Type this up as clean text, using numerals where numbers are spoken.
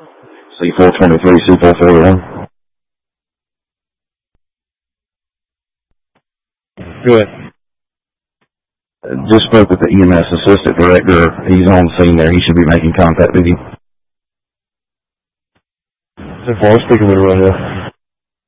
C423, C441. Good. Just spoke with the EMS assistant director. He's on scene there. He should be making contact with you. 10-4, speaking with you right now.